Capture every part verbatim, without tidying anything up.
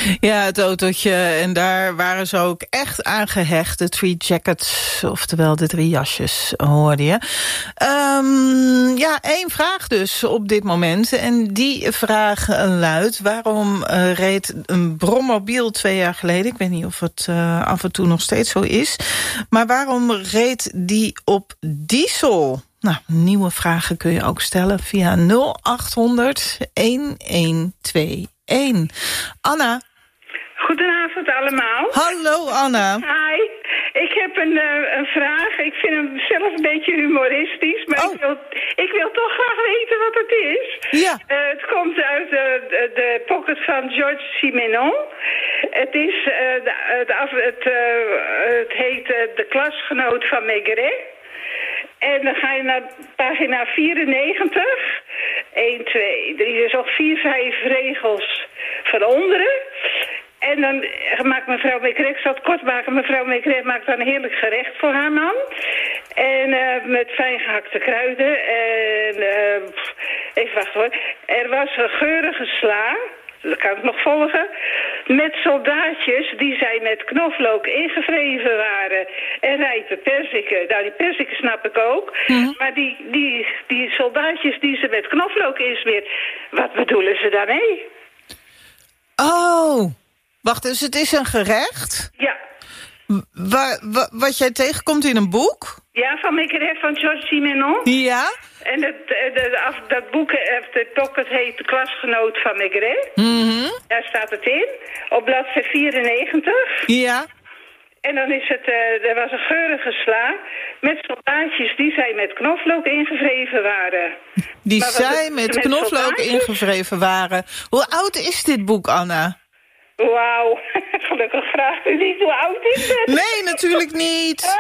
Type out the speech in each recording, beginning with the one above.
Ja, het autootje. En daar waren ze ook echt aan gehecht. De three jackets, oftewel de drie jasjes, hoorde je. Um, ja, één vraag dus op dit moment. En die vraag luidt: waarom uh, reed een brommobiel twee jaar geleden... ik weet niet of het uh, af en toe nog steeds zo is... maar waarom reed die op diesel? Nou, nieuwe vragen kun je ook stellen via nul acht honderd een een twee een. Anna. Goedenavond allemaal. Hallo Anna. Hi. Ik heb een, uh, een vraag. Ik vind hem zelf een beetje humoristisch, maar oh. ik, wil, ik wil toch graag weten wat het is. Ja. Uh, het komt uit de, de, de pocket van Georges Simenon. Het is, uh, de, het, af, het, uh, het heet uh, De klasgenoot van Maigret. En dan ga je naar pagina vierennegentig. één, twee, drie, dus nog vier, vijf regels van onderen. En dan maakt mevrouw Maigret, ik zal het kort maken, mevrouw Maigret maakt dan een heerlijk gerecht voor haar man. En uh, met fijn gehakte kruiden. En uh, even wachten hoor. Er was een geurige sla. Dat kan ik nog volgen. Met soldaatjes die zij met knoflook ingevreven waren. En rijpe perziken. Nou, die perziken snap ik ook. Mm-hmm. Maar die, die, die soldaatjes die ze met knoflook insmeert. Wat bedoelen ze daarmee? Oh, wacht, dus het is een gerecht? Ja. Wa- wa- wat jij tegenkomt in een boek? Ja, van Maigret van Georges Simenon. Ja. En dat, dat, dat boek, de pocket heet De klasgenoot van Maigret. Mm-hmm. Daar staat het in, op bladzijde vierennegentig. Ja. En dan is het, uh, er was een geurige sla met soldaatjes die zij met knoflook ingevreven waren. Die maar zij met, met knoflook soldaatjes? ingevreven waren. Hoe oud is dit boek, Anna? Wauw, gelukkig vraagt u niet hoe oud is het? Nee, natuurlijk niet.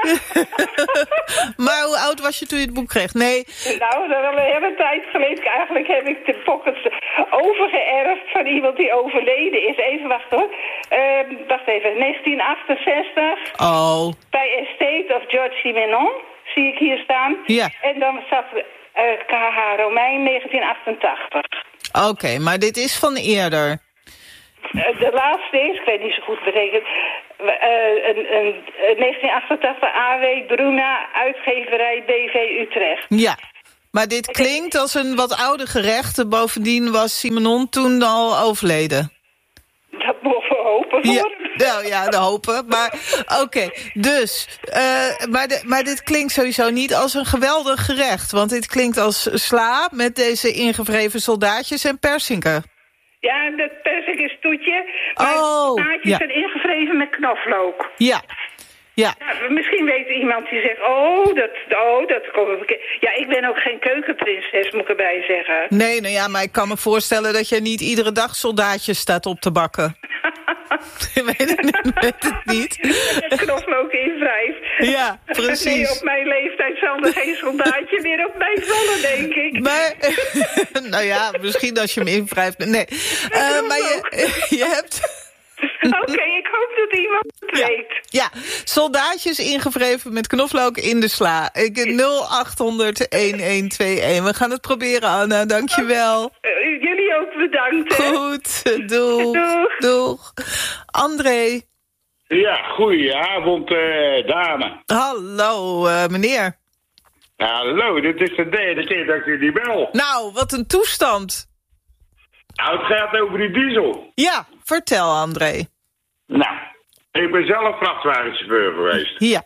Maar hoe oud was je toen je het boek kreeg? Nee. Nou, dat al een hele tijd geleden. Eigenlijk heb ik de pockets overgeërfd van iemand die overleden is. Even wachten hoor. Uh, wacht even, negentien achtenzestig. Oh. Bij Estate of Georges Simenon, zie ik hier staan. Ja. En dan staat uh, K H Romein negentien achtentachtig. Oké, okay, maar dit is van eerder. De laatste is, ik weet niet zo goed betekend, uh, een, een, negentien achtentachtig A W Bruna, uitgeverij B V Utrecht. Ja, maar dit klinkt als een wat oude gerecht. Bovendien was Simenon toen al overleden. Dat mogen we hopen voor. Ja, nou ja, de hopen. Maar oké, okay, dus. Uh, maar, de, maar dit klinkt sowieso niet als een geweldig gerecht. Want dit klinkt als sla met deze ingevreven soldaatjes en persinken. Ja, dat perzikenstoetje. Maar oh, de taartjes ja. zijn ingevreven met knoflook. Ja. Ja. Ja, misschien weet iemand die zegt, oh, dat, oh, dat komt bekend. Ja, ik ben ook geen keukenprinses, moet ik erbij zeggen. Nee, nou ja, maar ik kan me voorstellen dat je niet iedere dag soldaatjes staat op te bakken. Ik weet het, weet het niet. Met knoflook invrijft. Ja, precies. Nee, op mijn leeftijd zal er geen soldaatje meer op mij vallen, denk ik. Maar, nou ja, misschien als je hem invrijft. Nee, uh, maar je, je hebt... Oké, okay, ik hoop dat iemand het ja, weet. Ja, soldaatjes ingevreven met knoflook in de sla. Ik nul acht honderd een een twee een. We gaan het proberen, Anna. Dankjewel. Uh, jullie ook bedankt. Goed, doeg. Doeg. Doeg. André. Ja, goedenavond, uh, dame. Hallo, uh, meneer. Hallo, dit is de derde keer dat ik jullie bel. Nou, wat een toestand. Nou, het gaat over die diesel. Ja, vertel, André. Nou, ik ben zelf vrachtwagenchauffeur geweest. Ja.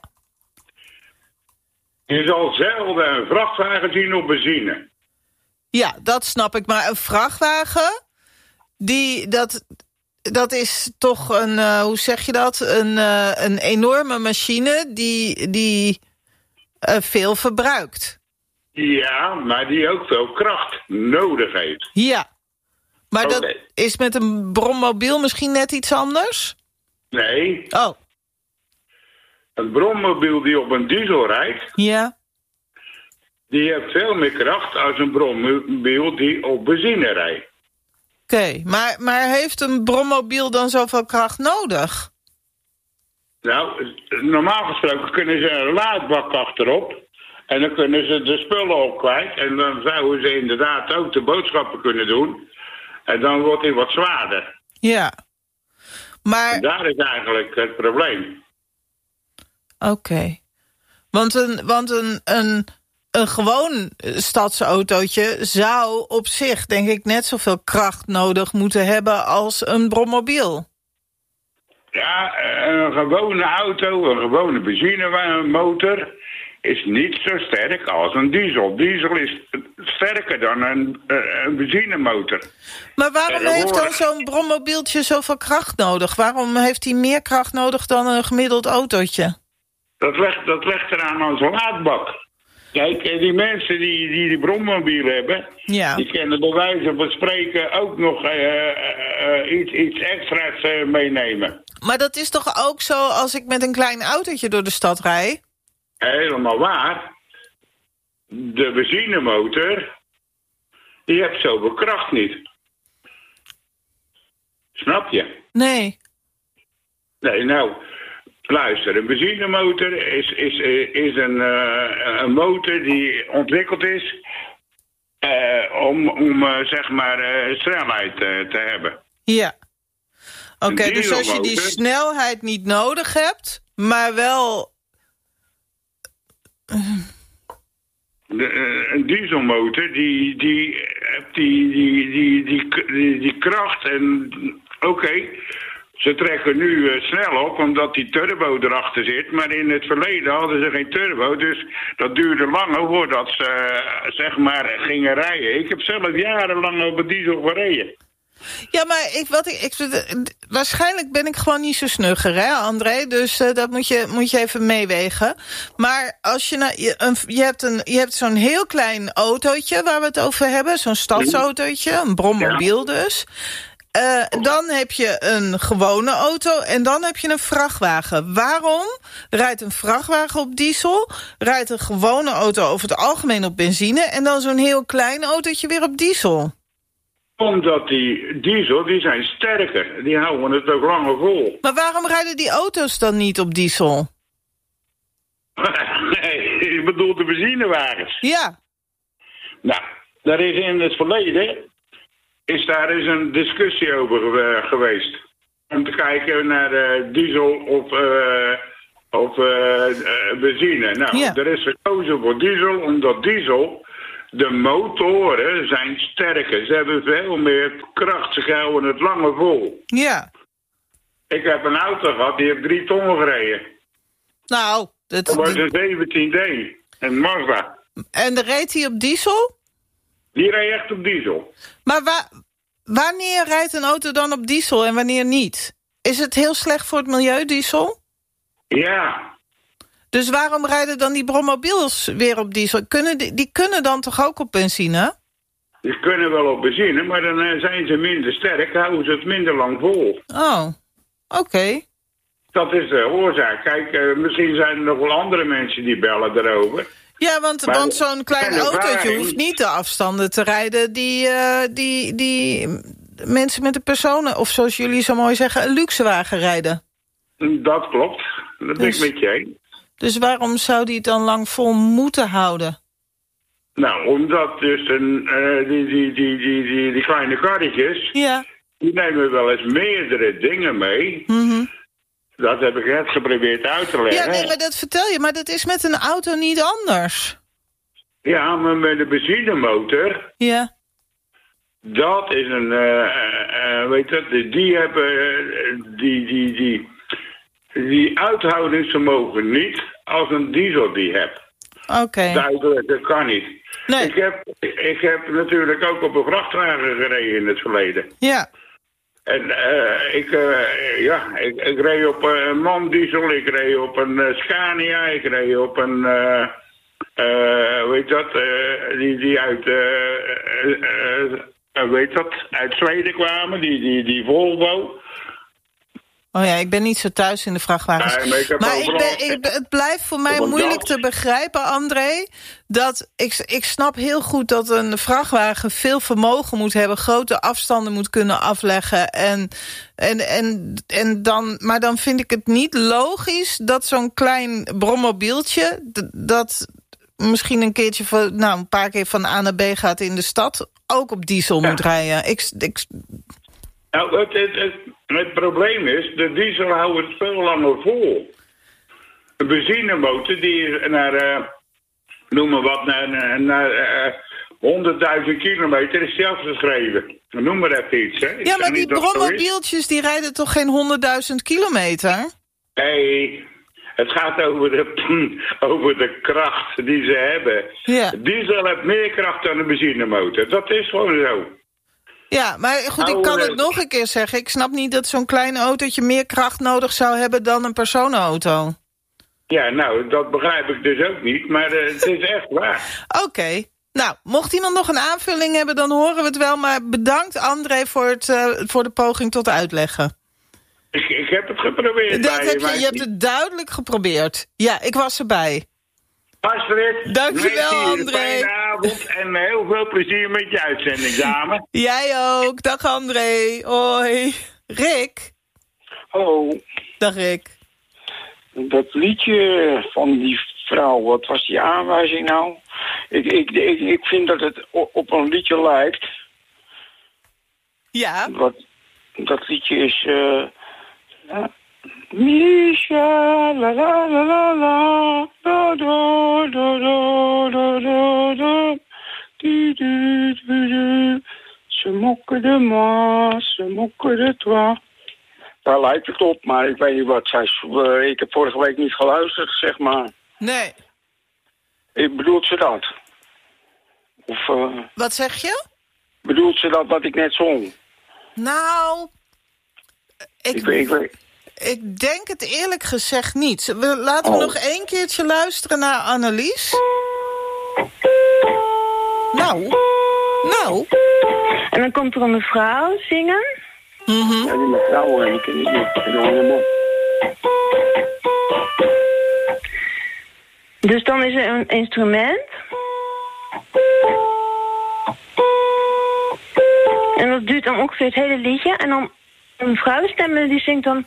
Je zal zelden een vrachtwagen zien op benzine. Ja, dat snap ik. Maar een vrachtwagen, die, dat, dat is toch een, uh, hoe zeg je dat? Een, uh, een enorme machine die, die uh, veel verbruikt. Ja, maar die ook veel kracht nodig heeft. Ja. Maar okay. Dat is met een brommobiel misschien net iets anders? Nee. Oh. Een brommobiel die op een diesel rijdt... Ja. Die heeft veel meer kracht als een brommobiel die op benzine rijdt. Oké, okay. maar, maar heeft een brommobiel dan zoveel kracht nodig? Nou, normaal gesproken kunnen ze een laadbak achterop... en dan kunnen ze de spullen op kwijt... en dan zouden ze inderdaad ook de boodschappen kunnen doen... en dan wordt hij wat zwaarder. Ja. Maar... En daar is eigenlijk het probleem. Oké. Okay. Want, een, want een, een, een gewoon stadsautootje zou op zich, denk ik, net zoveel kracht nodig moeten hebben als een brommobiel. Ja, een gewone auto, een gewone benzinemotor is niet zo sterk als een diesel. Diesel is sterker dan een, een benzinemotor. Maar waarom heeft dan zo'n brommobieltje zoveel kracht nodig? Waarom heeft hij meer kracht nodig dan een gemiddeld autootje? Dat legt, dat legt eraan aan zo'n laadbak. Kijk, die mensen die die, die brommobiel hebben, ja. die kunnen bij wijze van spreken ook nog uh, uh, iets, iets extra's uh, meenemen. Maar dat is toch ook zo als ik met een klein autootje door de stad rijd? Helemaal waar. De benzinemotor, die heeft zoveel kracht niet. Snap je? Nee. Nee, nou, luister, een benzinemotor is, is, is een, uh, een motor die ontwikkeld is uh, om, om uh, zeg maar, uh, snelheid uh, te hebben. Ja. Oké, okay, dus als je die snelheid niet nodig hebt, maar wel... De, uh, een dieselmotor, die, die hebt die, die, die, die, die, die kracht en oké, okay, ze trekken nu uh, snel op omdat die turbo erachter zit, maar in het verleden hadden ze geen turbo, dus dat duurde langer voordat ze uh, zeg maar gingen rijden. Ik heb zelf jarenlang op een diesel gereden. Ja, maar ik, wat ik, ik, waarschijnlijk ben ik gewoon niet zo snugger, hè, André? Dus uh, dat moet je, moet je even meewegen. Maar als je, nou, je, een, je hebt, een, je hebt zo'n heel klein autootje waar we het over hebben. Zo'n stadsautootje, een brommobiel dus. Uh, dan heb je een gewone auto en dan heb je een vrachtwagen. Waarom rijdt een vrachtwagen op diesel? Rijdt een gewone auto over het algemeen op benzine en dan zo'n heel klein autootje weer op diesel? Omdat die diesel, die zijn sterker. Die houden het ook langer vol. Maar waarom rijden die auto's dan niet op diesel? Nee, ik bedoel de benzinewagens. Ja. Nou, daar is in het verleden... is daar eens een discussie over uh, geweest. Om te kijken naar uh, diesel of, uh, of uh, uh, benzine. Nou, ja. Er is gekozen voor diesel, omdat diesel... De motoren zijn sterker. Ze hebben veel meer kracht. Ze houden het langer vol. Ja. Ik heb een auto gehad, die heeft drie ton gereden. Nou, dat... Dat was een zeventien D. Een Mazda. En reed hij op diesel? Die reed echt op diesel. Maar wa wanneer rijdt een auto dan op diesel en wanneer niet? Is het heel slecht voor het milieu, diesel? Ja. Dus waarom rijden dan die brommobiels weer op diesel? Kunnen die, die kunnen dan toch ook op benzine? Die kunnen wel op benzine, maar dan zijn ze minder sterk, houden ze het minder lang vol. Oh, oké. Okay. Dat is de oorzaak. Kijk, uh, misschien zijn er nog wel andere mensen die bellen erover. Ja, want, want zo'n klein autootje hoeft niet de afstanden te rijden die, uh, die, die mensen met een personen, of zoals jullie zo mooi zeggen, een luxewagen rijden. Dat klopt, dat ben dus... ik met je eens. Dus waarom zou die het dan lang vol moeten houden? Nou, omdat dus een, uh, die, die, die, die, die, die kleine karretjes... Ja. Die nemen wel eens meerdere dingen mee. Mm-hmm. Dat heb ik net geprobeerd uit te leggen. Ja, nee, maar dat vertel je. Maar dat is met een auto niet anders. Ja, maar met de benzinemotor... Ja. Dat is een... Uh, uh, weet je, die hebben... Uh, die, die, die... Die uithoudingsvermogen niet als een diesel die hebt. Oké. Okay. Duidelijk, dat kan niet. Nee. Ik heb, ik heb natuurlijk ook op een vrachtwagen gereden in het verleden. Ja. En uh, ik, uh, ja, ik, ik reed op een man-diesel, ik reed op een uh, Scania, ik reed op een... Uh, uh, weet dat, uh, die, die uit... Uh, uh, uh, weet dat, uit Zweden kwamen, die, die, die Volvo... Oh ja, ik ben niet zo thuis in de vrachtwagens. Nee, maar ik maar ik ben, ik, het blijft voor mij moeilijk te begrijpen, André... dat ik, ik snap heel goed dat een vrachtwagen veel vermogen moet hebben... grote afstanden moet kunnen afleggen. En, en, en, en dan, maar dan vind ik het niet logisch dat zo'n klein brommobieltje... dat misschien een keertje van, nou, een paar keer van A naar B gaat in de stad... ook op diesel ja. moet rijden. Ik... ik Nou, het, het, het, Het probleem is, de diesel houdt het veel langer vol. De benzinemotor, die is naar, uh, noem maar wat, naar, naar uh, honderdduizend kilometer is zelfs geschreven. Noem maar even iets, hè. Ik ja, maar die niet brommobieltjes, die rijden toch geen honderdduizend kilometer? Nee, het gaat over de, over de kracht die ze hebben. Ja. Diesel heeft meer kracht dan een benzinemotor. Dat is gewoon zo. Ja, maar goed, ik kan het nog een keer zeggen. Ik snap niet dat zo'n klein autootje meer kracht nodig zou hebben dan een personenauto. Ja, nou, dat begrijp ik dus ook niet, maar uh, het is echt waar. Oké. Okay. Nou, mocht iemand nog een aanvulling hebben, dan horen we het wel. Maar bedankt, André, voor, het, uh, voor de poging tot uitleggen. Ik, ik heb het geprobeerd. Dat bij heb je, je, je hebt het duidelijk geprobeerd. Ja, ik was erbij. Astrid, dankjewel, André. Fijne avond en heel veel plezier met je uitzending, dame. Jij ook. Dag, André. Hoi. Rick. Hallo. Dag, Rick. Dat liedje van die vrouw, wat was die aanwijzing nou? Ik, ik, ik, ik vind dat het op een liedje lijkt. Ja. Wat, dat liedje is... Uh, uh, Misha, la la la la la, do do do do do do do, du du du du, se moque de moi, se moque de toi. Daar lijkt het op, maar ik weet niet wat zij... Uh, ik heb vorige week niet geluisterd, zeg maar. Nee. Ik bedoelt ze dat? Of... Uh, wat zeg je? Bedoelt ze dat wat ik net zong? Nou... Ik, ik, weet, ik, weet. ik denk het eerlijk gezegd niet. We, laten we oh. nog één keertje luisteren naar Annelies. Nou. Nou. En dan komt er een mevrouw zingen. Mm-hmm. Ja, die mevrouw hoor, die ken ik niet. Ik ken helemaal. Dus dan is er een instrument. En dat duurt dan ongeveer het hele liedje. En dan een vrouwenstem die zingt dan...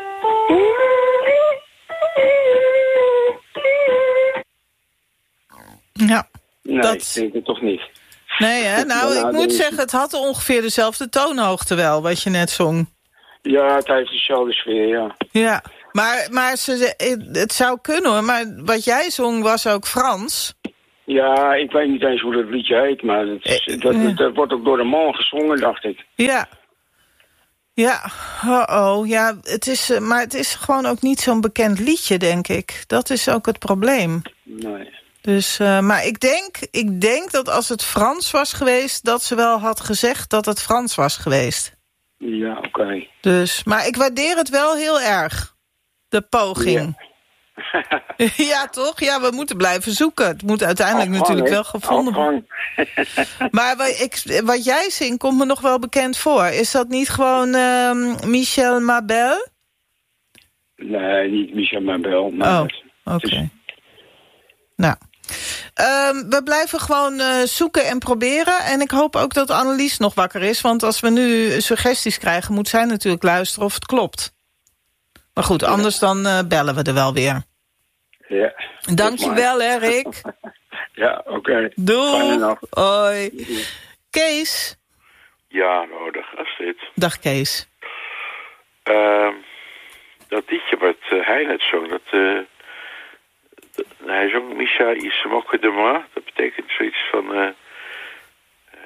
Ja. Nee, dat... ik denk het toch niet. Nee, hè? Nou, ik moet zeggen, het had ongeveer dezelfde toonhoogte wel, wat je net zong. Ja, het heeft dezelfde sfeer, ja. Ja, maar, maar ze, het zou kunnen hoor, maar wat jij zong was ook Frans. Ja, ik weet niet eens hoe dat liedje heet, maar het is, dat, dat, dat wordt ook door een man gezongen, dacht ik. Ja. Ja, oh-oh, ja, het is, maar het is gewoon ook niet zo'n bekend liedje, denk ik. Dat is ook het probleem. Nee. Dus, uh, maar ik denk, ik denk dat als het Frans was geweest... dat ze wel had gezegd dat het Frans was geweest. Ja, oké. Okay. Dus, maar ik waardeer het wel heel erg. De poging. Ja. Ja, toch? Ja, we moeten blijven zoeken. Het moet uiteindelijk Afgang, natuurlijk he? wel gevonden worden. Maar wat, ik, wat jij zingt komt me nog wel bekend voor. Is dat niet gewoon uh, Michel Mabel? Nee, niet Michel Mabel. Oh, oké. Okay. Nou, um, we blijven gewoon uh, zoeken en proberen. En ik hoop ook dat Annelies nog wakker is. Want als we nu suggesties krijgen, moet zij natuurlijk luisteren of het klopt. Maar goed, anders dan uh, bellen we er wel weer. Ja. Dankjewel, hè, Rick. Ja, oké. Okay. Doei. Hoi. Kees. Ja, nou, dag Astrid. Dag, Kees. Uh, dat liedje wat uh, hij net zong, dat... Uh, Hij zong Misha il se moque de moi. Dat betekent zoiets van... Uh, uh,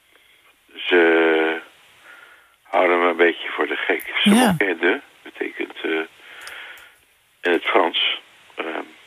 ze houden me een beetje voor de gek. Se ja. moque de betekent uh, in het Frans... Uh,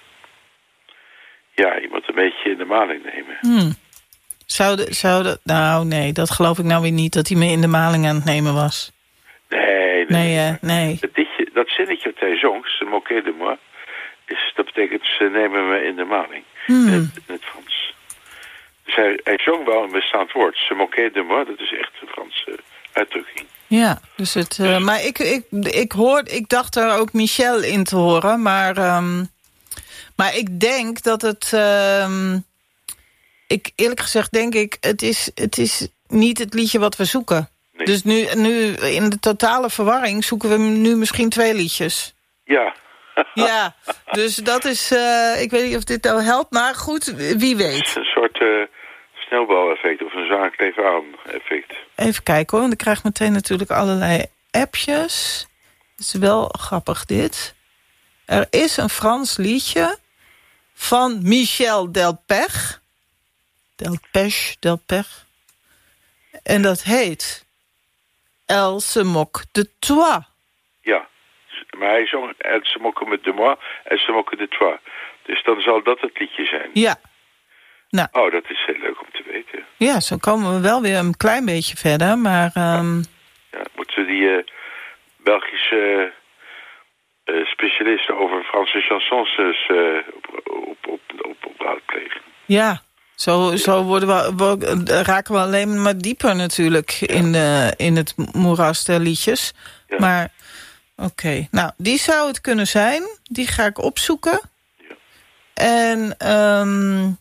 ja, iemand een beetje in de maling nemen. Hmm. Zou, de, zou dat... Nou, nee, dat geloof ik nou weer niet... dat hij me in de maling aan het nemen was. Nee, nee. Nee, uh, nee. Dat, ditje, dat zinnetje wat hij zong, se moque de moi... Is, dat betekent, ze nemen me in de maling. Hmm. In, het, in het Frans. Dus hij, hij zong wel een bestaand woord. Se moquer de moi, dat is echt een Franse uitdrukking. Ja, dus het... Uh, maar ik, ik, ik, hoor, ik dacht er ook Michel in te horen, maar... Um, maar ik denk dat het... Um, ik, eerlijk gezegd denk ik, het is, het is niet het liedje wat we zoeken. Nee. Dus nu, nu in de totale verwarring zoeken we nu misschien twee liedjes. Ja. Ja, dus dat is... Uh, ik weet niet of dit nou helpt, maar goed, wie weet. Een soort uh, snelbaleffect of een zaak-leef-aan effect. Even kijken hoor, want ik krijg meteen natuurlijk allerlei appjes. Het is wel grappig dit. Er is een Frans liedje van Michel Delpech. Delpech, Delpech. En dat heet Elle se moque de toi. Ja, maar hij zong Elle se moque met de moi, Elle se moque de toi. Dus dan zal dat het liedje zijn. Ja. Nou. Oh, dat is heel leuk om te weten. Ja, zo komen we wel weer een klein beetje verder, maar... Um... Ja, moeten we die uh, Belgische uh, specialisten over Franse chansons uh, op, op, op, op, op raadplegen? Ja, zo, zo worden we, we, raken we alleen maar dieper natuurlijk ja. in, de, in het moeras der liedjes. Ja. Maar, oké. Okay. Nou, die zou het kunnen zijn. Die ga ik opzoeken. Ja. En... Um...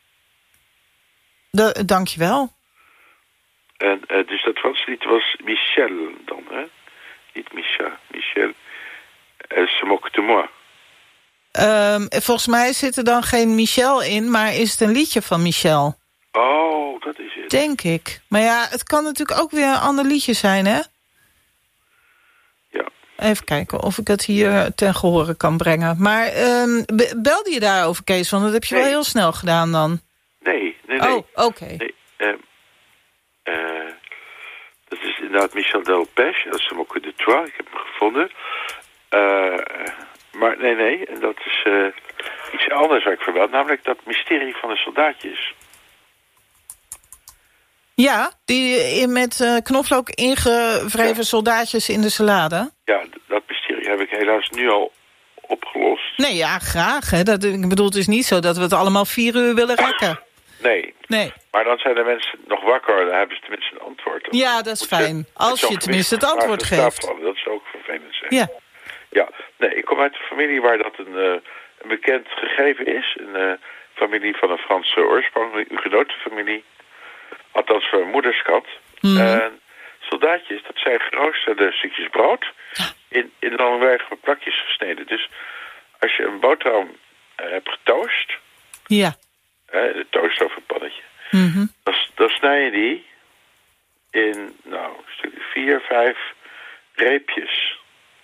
De, dankjewel. En uh, dus dat Franse lied was Michel dan, hè? Niet Michel, Michel. Elle se moque de moi. Um, volgens mij zit er dan geen Michel in, maar is het een liedje van Michel? Oh, dat is het. Denk ik. Maar ja, het kan natuurlijk ook weer een ander liedje zijn, hè? Ja. Even kijken of ik het hier ten gehore kan brengen. Maar um, belde je daarover, Kees? Want dat heb je nee. wel heel snel gedaan dan. Nee, nee, nee. Oh, oké. Okay. Nee, uh, uh, dat is inderdaad Michel Delpech. Dat is hem ook de Trois. Ik heb hem gevonden. Uh, maar nee, nee. En dat is uh, iets anders waar ik verweld. Namelijk dat mysterie van de soldaatjes. Ja, die met uh, knoflook ingewreven ja. soldaatjes in de salade. Ja, dat mysterie heb ik helaas nu al opgelost. Nee, ja, graag. Hè. Dat, ik bedoel, het is niet zo dat we het allemaal vier uur willen rekken. Nee. nee. Maar dan zijn de mensen nog wakker. Dan hebben ze tenminste een antwoord. Dan ja, dat is fijn. Je, Als je tenminste het antwoord geeft. Dat zou ook vervelend zijn. Ja. Ja, nee, ik kom uit een familie waar dat een, uh, een bekend gegeven is. Een uh, familie van een Franse oorsprong, een Hugenotenfamilie. Althans voor een moederskant. Mm. En soldaatjes, dat zijn geroosterde stukjes brood. Ja. In, in langwerpige plakjes gesneden. Dus als je een boterham uh, hebt getoast. Ja. Uh, de toastoverpannetje. Mm-hmm. Dan, dan snij je die in, nou, een stukje vier, vijf reepjes.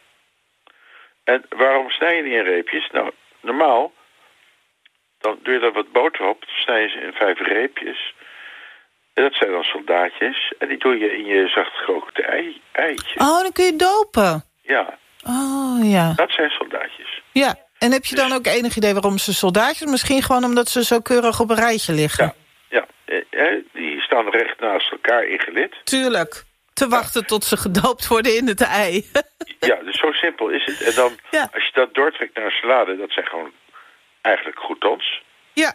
En waarom snij je die in reepjes? Nou, normaal, dan doe je er wat boter op. Dan snij je ze in vijf reepjes. En dat zijn dan soldaatjes. En die doe je in je zachtgekookte ei, eitje. Oh, dan kun je dopen. Ja. Oh, ja. Dat zijn soldaatjes. Ja. En heb je dan ook enig idee waarom ze soldaatjes? Misschien gewoon omdat ze zo keurig op een rijtje liggen. Ja, ja. Die staan recht naast elkaar in gelid. Tuurlijk. Te wachten ja. tot ze gedoopt worden in het ei. Ja, dus zo simpel is het. En dan, ja. als je dat doortrekt naar een salade, dat zijn gewoon eigenlijk croutons. Ja.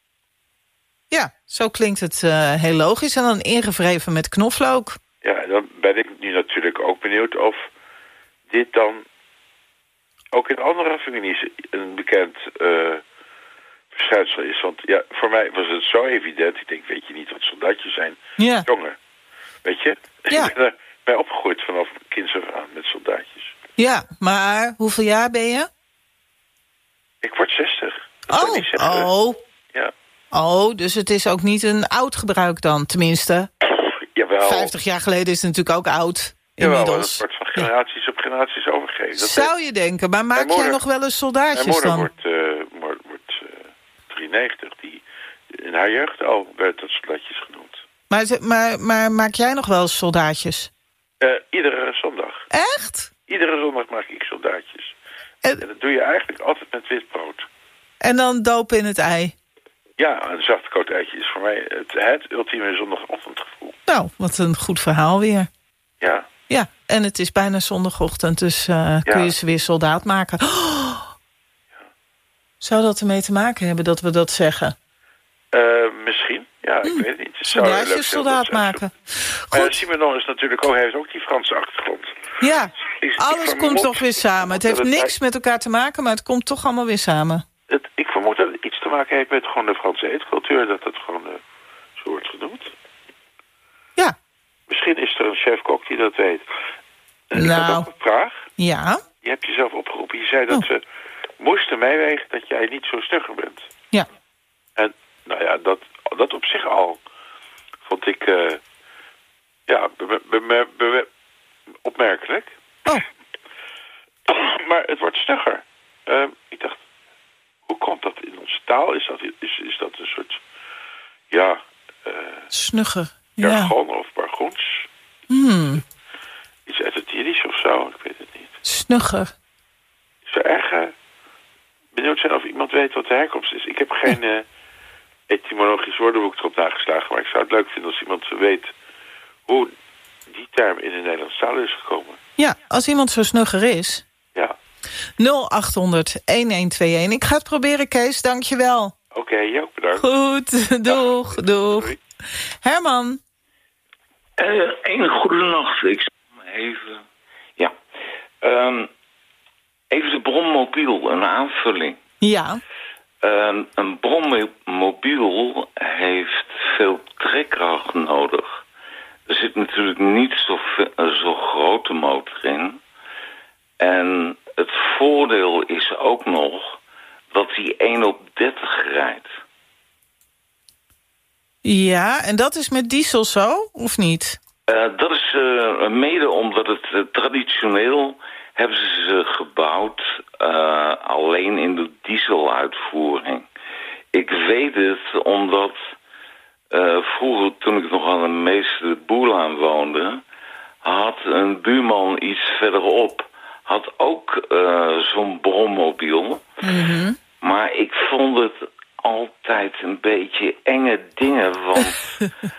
Ja, zo klinkt het uh, heel logisch. En dan ingevreven met knoflook. Ja, en dan ben ik nu natuurlijk ook benieuwd of dit dan ook in andere families een bekend uh, verschijnsel is. Want ja, voor mij was het zo evident. Ik denk, weet je niet wat soldaatjes zijn? Ja. Jongen, weet je? Ja. Ik ben er bij opgegroeid vanaf kinds af aan met soldaatjes. Ja, maar hoeveel jaar ben je? Ik word zestig. Oh, oh. Ja. Oh, dus het is ook niet een oud gebruik dan, tenminste. Jawel. Vijftig jaar geleden is het natuurlijk ook oud. Jawel, inmiddels. Het wordt van generaties ja. op generaties overgegeven. Dat Zou je denken, maar maak moeder, jij nog wel eens soldaatjes mijn dan? Mijn moeder wordt, uh, wordt, wordt uh, drieënnegentig. Die, in haar jeugd al werd dat soldaatjes genoemd. Maar, maar, maar maak jij nog wel eens soldaatjes? Uh, iedere zondag. Echt? Iedere zondag maak ik soldaatjes. En, en dat doe je eigenlijk altijd met wit brood. En dan dopen in het ei? Ja, een zachtgekookt eitje is voor mij het, het ultieme zondagochtendgevoel. Nou, wat een goed verhaal weer. Ja. Ja, en het is bijna zondagochtend, dus uh, ja. kun je ze weer soldaat maken. Oh! Ja. Zou dat ermee te maken hebben dat we dat zeggen? Uh, misschien, ja, ik hmm. weet het niet. Soldaatjes soldaat maken. Goed. Uh, Simenon is natuurlijk ook, heeft ook die Franse achtergrond. Ja, ik, alles ik komt toch weer samen. Het heeft niks met elkaar te maken, maar het komt toch allemaal weer samen. Het, ik vermoed dat het iets te maken heeft met gewoon de Franse eetcultuur, dat het gewoon uh, zo wordt genoemd. Ja. Misschien is er een chef-kok die dat weet. En nou. ik had ook een vraag. Ja. Je hebt jezelf opgeroepen. Je zei dat oh. ze moesten meewegen dat jij niet zo stugger bent. Ja. En nou ja, dat, dat op zich al vond ik... Uh, ja, be, be, be, be, opmerkelijk. Oh. Maar het wordt stugger. Uh, ik dacht, hoe komt dat in onze taal? Is dat, is, is dat een soort, ja... Uh, Snugger, jargon ja. of bargoens? Hmm. Iets uit het Jiddisch of zo, ik weet het niet. Snugger. Ik zou erg uh, benieuwd zijn of iemand weet wat de herkomst is. Ik heb geen uh, etymologisch woordenboek erop nageslagen, maar ik zou het leuk vinden als iemand weet hoe die term in de Nederlandse taal is gekomen. Ja, als iemand zo snugger is. Ja. nul acht honderd elfentwintig. Ik ga het proberen, Kees. Dank je wel. Oké, okay, jou bedankt. Goed, doeg, Dag. doeg. Doei. Herman. Uh, een goede nacht. Ik zal even... Ja. Um, even de brommobiel, een aanvulling. Ja. Um, een brommobiel heeft veel trekkracht nodig. Er zit natuurlijk niet zo, zo grote motor in. En het voordeel is ook nog dat hij één op dertig rijdt. Ja, en dat is met diesel zo, of niet? Uh, dat is uh, mede omdat het uh, traditioneel hebben ze ze gebouwd uh, alleen in de dieseluitvoering. Ik weet het omdat uh, vroeger, toen ik nog aan de meeste boel aan woonde, had een buurman iets verderop, had ook uh, zo'n brommobiel. Mm-hmm. Maar ik vond het altijd een beetje enge dingen, want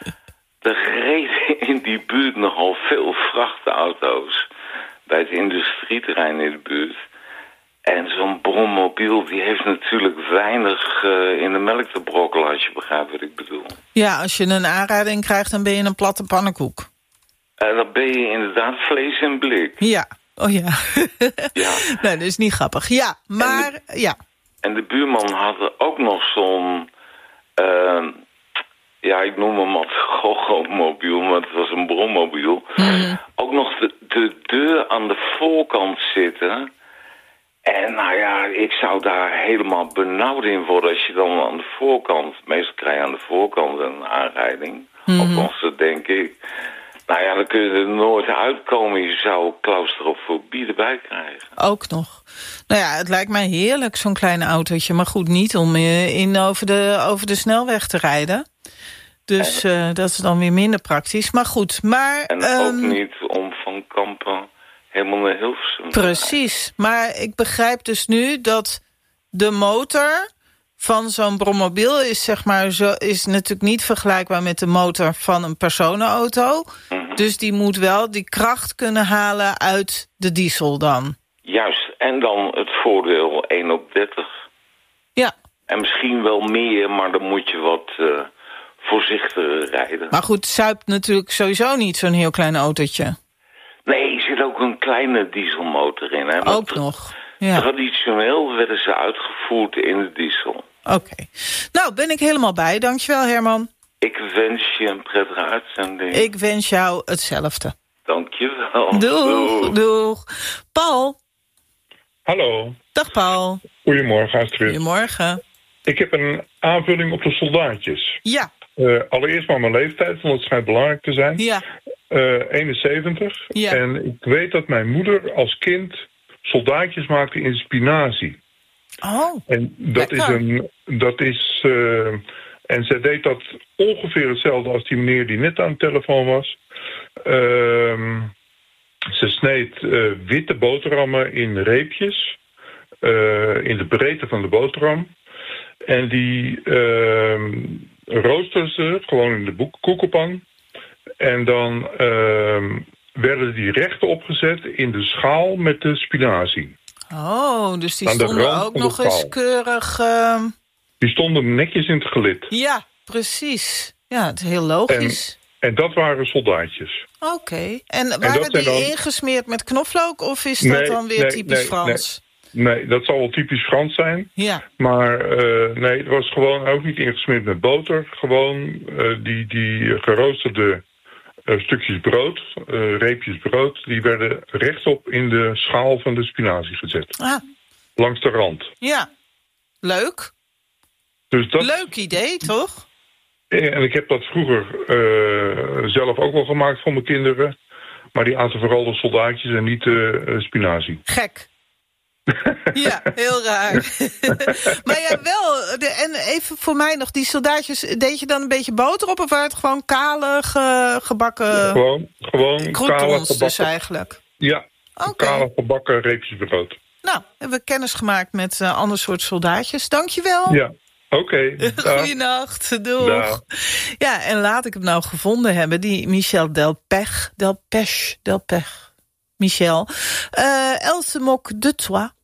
er reden in die buurt nogal veel vrachtauto's bij het industrieterrein in de buurt. En zo'n brommobiel die heeft natuurlijk weinig uh, in de melk te brokkelen, als je begrijpt wat ik bedoel. Ja, als je een aanrijding krijgt, dan ben je een platte pannenkoek. En dan ben je inderdaad vlees en blik. Ja, oh ja. Ja. Nee, dat is niet grappig. Ja, maar en de, ja. En de buurman had er ook nog zo'n... Uh, ja, ik noem hem altijd gogomobiel, maar het was een brommobiel. Mm. Ook nog de, de deur aan de voorkant zitten. En nou ja, ik zou daar helemaal benauwd in worden als je dan aan de voorkant... Meestal krijg je aan de voorkant een aanrijding. Mm. Althans, dat denk ik. Nou ja, dan kun je er nooit uitkomen. Je zou claustrofobie erbij krijgen. Ook nog. Nou ja, het lijkt mij heerlijk, zo'n klein autootje. Maar goed, niet om in over de, over de snelweg te rijden. Dus en, uh, dat is dan weer minder praktisch. Maar goed, maar... En um, ook niet om van Kampen helemaal naar Hilversum. Precies. Maar ik begrijp dus nu dat de motor van zo'n brommobiel is, zeg maar, zo, is natuurlijk niet vergelijkbaar met de motor van een personenauto. Mm-hmm. Dus die moet wel die kracht kunnen halen uit de diesel dan. Juist. En dan het voordeel één op dertig. Ja. En misschien wel meer, maar dan moet je wat uh, voorzichtiger rijden. Maar goed, zuipt natuurlijk sowieso niet zo'n heel klein autootje. Nee, er zit ook een kleine dieselmotor in. Hè? Ook tra- nog. Ja. Traditioneel werden ze uitgevoerd in de diesel. Oké. Okay. Nou, ben ik helemaal bij. Dankjewel, Herman. Ik wens je een prettige uitzending. Ik wens jou hetzelfde. Dankjewel. Doeg, doeg. doeg. Paul. Hallo. Dag, Paul. Goedemorgen, Astrid. Goedemorgen. Ik heb een aanvulling op de soldaatjes. Ja. Uh, allereerst maar mijn leeftijd, want het schijnt belangrijk te zijn. Ja. Uh, eenenzeventig. Ja. En ik weet dat mijn moeder als kind soldaatjes maakte in spinazie. Oh, en dat lekker. is een... Dat is, uh, en zij deed dat ongeveer hetzelfde als die meneer die net aan de telefoon was. Uh, ze sneed uh, witte boterhammen in reepjes. Uh, in de breedte van de boterham. En die uh, roosterde ze gewoon in de koekenpan. En dan uh, werden die recht opgezet in de schaal met de spinazie. Oh, dus die stonden ook nog eens keurig... Uh... Die stonden netjes in het gelid. Ja, precies. Ja, het is heel logisch. En, en dat waren soldaatjes. Oké. Okay. En waren en die dan... ingesmeerd met knoflook of is dat nee, dan weer nee, typisch nee, Frans? Nee. Nee, dat zal wel typisch Frans zijn. Ja. Maar uh, nee, het was gewoon ook niet ingesmeerd met boter. Gewoon uh, die, die geroosterde uh, stukjes brood, uh, reepjes brood... die werden rechtop in de schaal van de spinazie gezet. Ah. Langs de rand. Ja, leuk. Dus dat... Leuk idee, toch? En ik heb dat vroeger uh, zelf ook wel gemaakt voor mijn kinderen. Maar die aten vooral de soldaatjes en niet uh, spinazie. Gek. Ja, heel raar. Maar ja, wel, de, en even voor mij nog, die soldaatjes, deed je dan een beetje boter op of waren het gewoon kale, ge, gebakken... Ja, gewoon, gewoon kale gebakken. Dus eigenlijk. Ja, okay. Kale gebakken reepjes brood. Nou, hebben we kennis gemaakt met een uh, ander soort soldaatjes. Dankjewel. Ja, oké. Okay, goeienacht, doeg. Dag. Ja, en laat ik hem nou gevonden hebben, die Michel Delpech, Delpech, Delpech. Michel. Uh, Elle se moque de toi.